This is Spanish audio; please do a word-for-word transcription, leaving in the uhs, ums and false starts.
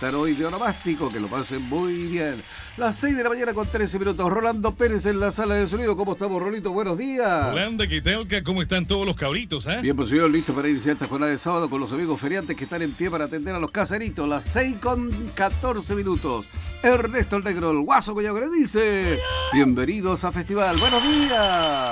están hoy de onomástico, que lo pasen muy bien. Las seis de la mañana con trece minutos. Rolando Pérez en la sala de sonido. ¿Cómo estamos, Rolito? Buenos días. Rolando, ¿qué tal? ¿Cómo están todos los cabritos? Eh? Bien, pues señor, listo para iniciar esta jornada de sábado con los amigos feriantes que están en pie para atender a los caseritos. Las seis con catorce minutos. Ernesto el Negro, el Guaso Collago le dice: bienvenidos a Festival. Buenos días.